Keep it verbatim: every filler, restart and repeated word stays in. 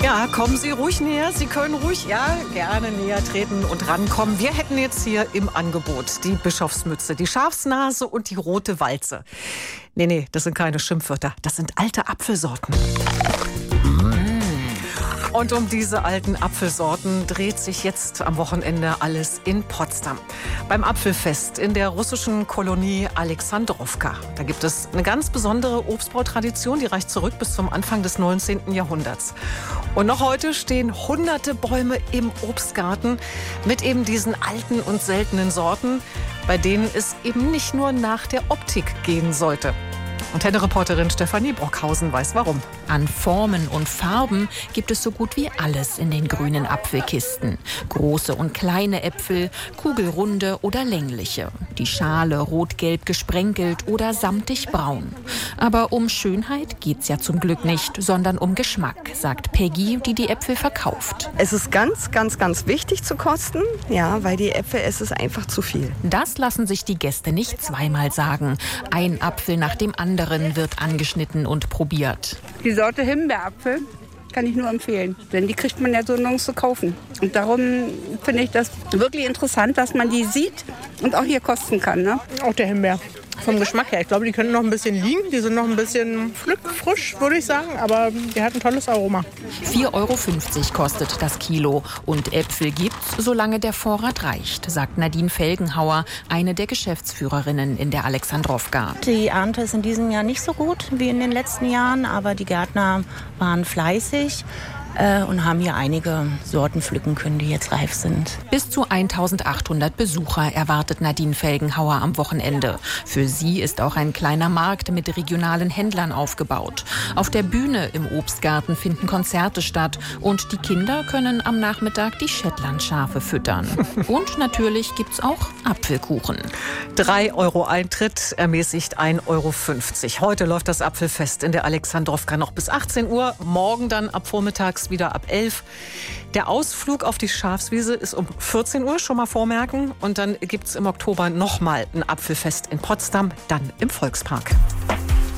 Ja, kommen Sie ruhig näher. Sie können ruhig, ja, gerne näher treten und rankommen. Wir hätten jetzt hier im Angebot die Bischofsmütze, die Schafsnase und die rote Walze. Nee, nee, das sind keine Schimpfwörter. Das sind alte Apfelsorten. Und um diese alten Apfelsorten dreht sich jetzt am Wochenende alles in Potsdam. Beim Apfelfest in der russischen Kolonie Alexandrowka. Da gibt es eine ganz besondere Obstbautradition, die reicht zurück bis zum Anfang des neunzehnten Jahrhunderts. Und noch heute stehen hunderte Bäume im Obstgarten mit eben diesen alten und seltenen Sorten, bei denen es eben nicht nur nach der Optik gehen sollte. Und Tennereporterin Stefanie Brockhausen weiß warum. An Formen und Farben gibt es so gut wie alles in den grünen Apfelkisten. Große und kleine Äpfel, kugelrunde oder längliche. Die Schale rot-gelb gesprenkelt oder samtig braun. Aber um Schönheit geht's ja zum Glück nicht, sondern um Geschmack, sagt Peggy, die die Äpfel verkauft. Es ist ganz, ganz, ganz wichtig zu kosten, ja, weil die Äpfel, es ist einfach zu viel. Das lassen sich die Gäste nicht zweimal sagen. Ein Apfel nach dem anderen wird angeschnitten und probiert. Die Sorte Himbeerapfel kann ich nur empfehlen, denn die kriegt man ja so nirgends zu kaufen. Und darum finde ich das wirklich interessant, dass man die sieht und auch hier kosten kann. Ne? Auch der Himbeer. Vom Geschmack her. Ich glaube, die können noch ein bisschen liegen. Die sind noch ein bisschen frisch, würde ich sagen. Aber die hat ein tolles Aroma. vier Euro fünfzig kostet das Kilo. Und Äpfel gibt's, solange der Vorrat reicht, sagt Nadine Felgenhauer, eine der Geschäftsführerinnen in der Alexandrowka. Die Ernte ist in diesem Jahr nicht so gut wie in den letzten Jahren. Aber die Gärtner waren fleißig und haben hier einige Sorten pflücken können, die jetzt reif sind. Bis zu eintausendachthundert Besucher erwartet Nadine Felgenhauer am Wochenende. Für sie ist auch ein kleiner Markt mit regionalen Händlern aufgebaut. Auf der Bühne im Obstgarten finden Konzerte statt und die Kinder können am Nachmittag die Shetlandschafe füttern. Und natürlich gibt's auch Apfelkuchen. Drei Euro Eintritt, ermäßigt ein Euro fünfzig. Heute läuft das Apfelfest in der Alexandrowka noch bis achtzehn Uhr. Morgen dann ab vormittags wieder ab elf. Der Ausflug auf die Schafswiese ist um vierzehn Uhr, schon mal vormerken. Und dann gibt es im Oktober nochmal ein Apfelfest in Potsdam, dann im Volkspark.